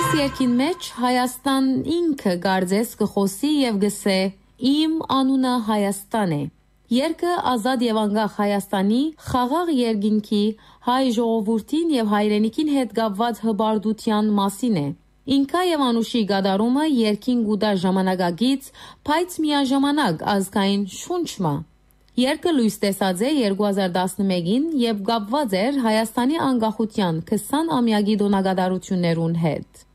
Այս երկին մեջ Հայաստան ինքը գարձես կխոսի եւ գսե իմ անունը Հայաստան է։ Երկը ազատ եւ անկախ Հայաստանի խաղաղ երկինքի հայ ժողովրդին եւ հայրենիքին հետ կապված հբարդության մասին է։ Ինքա եւ Անուշի գադարումը երկին գուտա ժամանակագից, բայց միաժամանակ ազգային շունչմա։ Երկը լույս տեսած է 2011-ին եւ կապված էր Հայաստանի անկախության 20-ամյակի տոնագադարություններուն հետ։